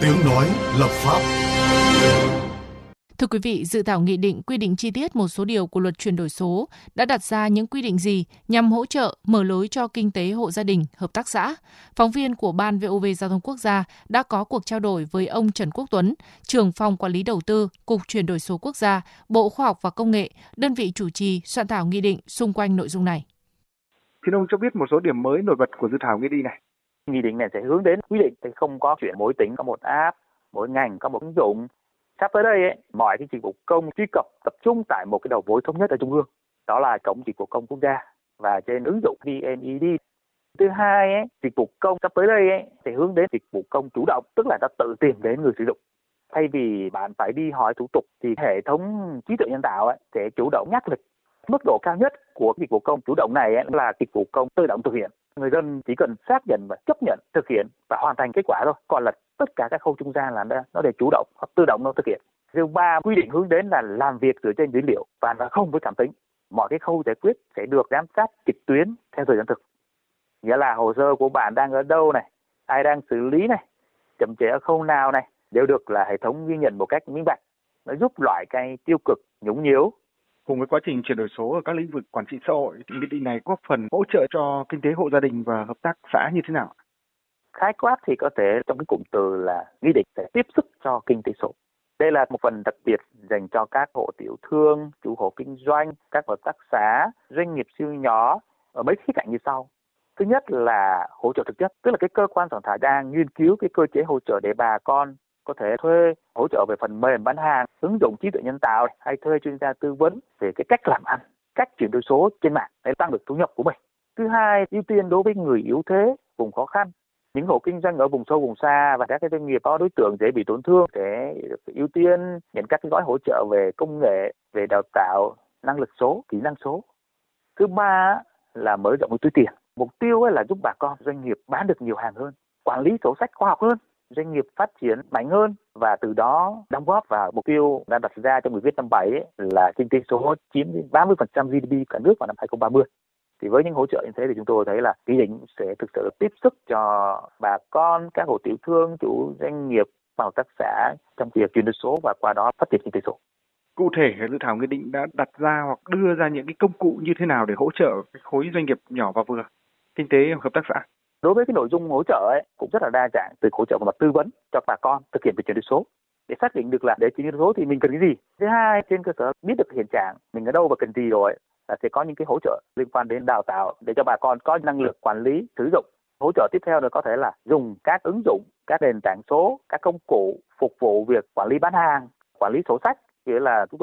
Tiếng nói lập pháp. Thưa quý vị, dự thảo nghị định quy định chi tiết một số điều của luật chuyển đổi số đã đặt ra những quy định gì nhằm hỗ trợ, mở lối cho kinh tế hộ gia đình, hợp tác xã. Phóng viên của Ban VOV Giao thông Quốc gia đã có cuộc trao đổi với ông Trần Quốc Tuấn, trưởng phòng quản lý đầu tư, Cục Chuyển đổi số Quốc gia, Bộ Khoa học và Công nghệ, đơn vị chủ trì soạn thảo nghị định xung quanh nội dung này. Xin ông cho biết một số điểm mới nổi bật của dự thảo nghị định này. Nghị định này sẽ hướng đến quy định thì không có chuyện mỗi tỉnh có một app, mỗi ngành có một ứng dụng. Sắp tới đây mọi cái dịch vụ công truy cập tập trung tại một cái đầu mối thống nhất ở trung ương, đó là cổng dịch vụ công quốc gia và trên ứng dụng VNED. Thứ hai dịch vụ công sắp tới đây sẽ hướng đến dịch vụ công chủ động, tức là ta tự tìm đến người sử dụng. Thay vì bạn phải đi hỏi thủ tục thì hệ thống trí tuệ nhân tạo sẽ chủ động nhắc lịch. Mức độ cao nhất của dịch vụ công chủ động này là dịch vụ công tự động thực hiện. Người dân chỉ cần xác nhận và chấp nhận thực hiện và hoàn thành kết quả thôi. Còn là tất cả các khâu trung gian là nó để chủ động hoặc tự động nó thực hiện. Thứ ba, quy định hướng đến là làm việc dựa trên dữ liệu và nó không với cảm tính. Mọi cái khâu giải quyết sẽ được giám sát trực tuyến theo thời gian thực. Nghĩa là hồ sơ của bạn đang ở đâu này, ai đang xử lý này, chậm trễ ở khâu nào này, đều được là hệ thống ghi nhận một cách minh bạch. Nó giúp loại cái tiêu cực, nhũng nhiễu. Cùng với quá trình chuyển đổi số ở các lĩnh vực quản trị xã hội, nghị định này góp phần hỗ trợ cho kinh tế hộ gia đình và hợp tác xã như thế nào? Khái quát thì có thể trong cái cụm từ là nghị định sẽ tiếp sức cho kinh tế số. Đây là một phần đặc biệt dành cho các hộ tiểu thương, chủ hộ kinh doanh, các hợp tác xã, doanh nghiệp siêu nhỏ ở mấy khía cạnh như sau. Thứ nhất là hỗ trợ thực chất, tức là cái cơ quan soạn thảo đang nghiên cứu cái cơ chế hỗ trợ để bà con có thể thuê hỗ trợ về phần mềm bán hàng, ứng dụng trí tuệ nhân tạo hay thuê chuyên gia tư vấn về cái cách làm ăn, cách chuyển đổi số trên mạng để tăng được thu nhập của mình. Thứ hai, ưu tiên đối với người yếu thế, vùng khó khăn, những hộ kinh doanh ở vùng sâu vùng xa và các cái doanh nghiệp có đối tượng dễ bị tổn thương để ưu tiên nhận các cái gói hỗ trợ về công nghệ, về đào tạo, năng lực số, kỹ năng số. Thứ ba là mở rộng túi tiền. Mục tiêu là giúp bà con doanh nghiệp bán được nhiều hàng hơn, quản lý sổ sách khoa học hơn, doanh nghiệp phát triển mạnh hơn và từ đó đóng góp vào mục tiêu đã đặt ra trong nghị quyết 57 là kinh tế số chiếm đến 30% GDP cả nước vào năm 2030. Thì với những hỗ trợ như thế thì chúng tôi thấy là nghị định sẽ thực sự tiếp sức cho bà con, các hộ tiểu thương, chủ doanh nghiệp, hợp tác xã trong việc chuyển đổi số và qua đó phát triển kinh tế số. Cụ thể, dự thảo nghị định đã đặt ra hoặc đưa ra những cái công cụ như thế nào để hỗ trợ cái khối doanh nghiệp nhỏ và vừa, kinh tế hợp tác xã? Đối với cái nội dung hỗ trợ cũng rất là đa dạng, từ hỗ trợ về mặt tư vấn cho bà con thực hiện việc chuyển đổi số để xác định được là để chuyển đổi số thì mình cần cái gì. Thứ hai, trên cơ sở biết được hiện trạng mình ở đâu và cần gì rồi là sẽ có những cái hỗ trợ liên quan đến đào tạo để cho bà con có năng lực quản lý sử dụng. Hỗ trợ tiếp theo là có thể là dùng các ứng dụng, các nền tảng số, các công cụ phục vụ việc quản lý bán hàng, quản lý sổ sách, nghĩa là chúng